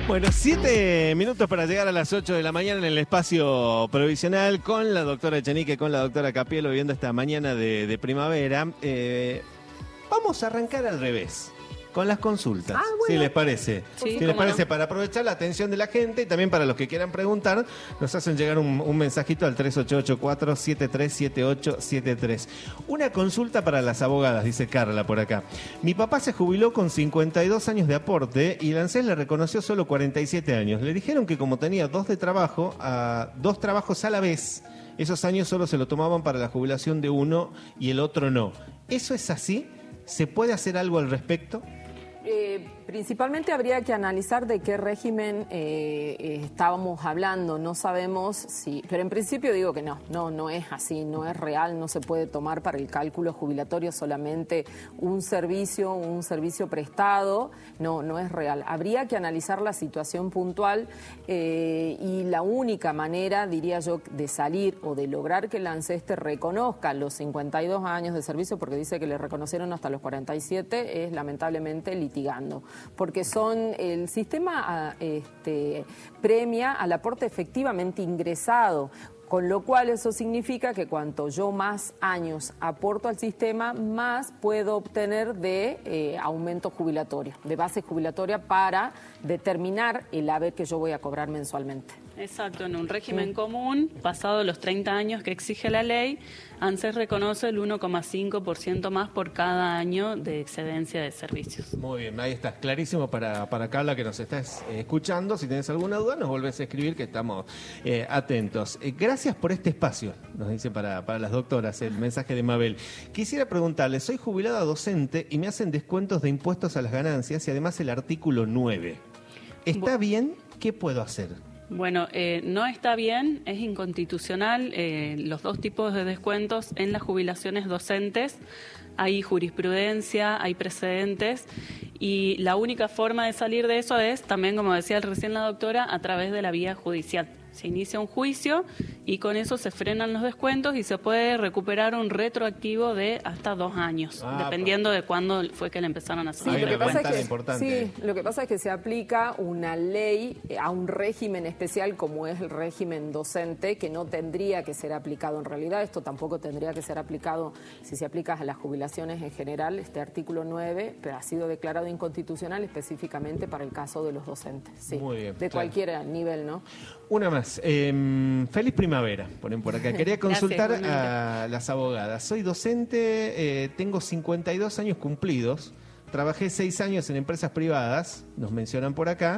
Bueno, 7 minutos para llegar a las 8 de la mañana en el espacio provisional con la doctora Echenique, con la doctora Capielo, viviendo esta mañana de primavera. Vamos a arrancar al revés, con las consultas, bueno. si les parece. Sí, si les parece, no. para aprovechar la atención de la gente y también para los que quieran preguntar, nos hacen llegar un mensajito al 3884-737873. Una consulta para las abogadas, dice Carla por acá. Mi papá se jubiló con 52 años de aporte y el ANSES le reconoció solo 47 años. Le dijeron que como tenía dos trabajos a la vez, esos años solo se lo tomaban para la jubilación de uno y el otro no. ¿Eso es así? ¿Se puede hacer algo al respecto? Principalmente habría que analizar de qué régimen estábamos hablando. No sabemos si... Pero en principio digo que no es así, no es real, no se puede tomar para el cálculo jubilatorio solamente un servicio prestado, no es real. Habría que analizar la situación puntual y la única manera, diría yo, de salir o de lograr que el ANSES te reconozca los 52 años de servicio, porque dice que le reconocieron hasta los 47, es lamentablemente litigando. Porque el sistema premia al aporte efectivamente ingresado, con lo cual eso significa que cuanto yo más años aporto al sistema, más puedo obtener de aumento jubilatorio, de base jubilatoria para determinar el haber que yo voy a cobrar mensualmente. Exacto, en un régimen común, pasado los 30 años que exige la ley, ANSES reconoce el 1,5% más por cada año de excedencia de servicios. Muy bien, ahí está, clarísimo para Carla que nos estás escuchando. Si tienes alguna duda, nos volvés a escribir que estamos atentos. Gracias por este espacio, nos dice para las doctoras el mensaje de Mabel. Quisiera preguntarle, soy jubilada docente y me hacen descuentos de impuestos a las ganancias y además el artículo 9. ¿Está bien? ¿Qué puedo hacer? Bueno, no está bien, es inconstitucional los dos tipos de descuentos en las jubilaciones docentes. Hay jurisprudencia, hay precedentes y la única forma de salir de eso es también, como decía recién la doctora, a través de la vía judicial. Se inicia un juicio y con eso se frenan los descuentos y se puede recuperar un retroactivo de hasta 2 años, dependiendo de cuándo fue que le empezaron a hacer Sí, los descuentos. lo que pasa es que se aplica una ley a un régimen especial como es el régimen docente, que no tendría que ser aplicado en realidad. Esto tampoco tendría que ser aplicado si se aplica a las jubilaciones en general. Este artículo 9 pero ha sido declarado inconstitucional específicamente para el caso de los docentes. Sí, muy bien, de cualquier nivel, ¿no? Una más. Feliz primavera, ponen por acá. Quería consultar a las abogadas. Soy docente, tengo 52 años cumplidos, trabajé 6 años en empresas privadas, nos mencionan por acá.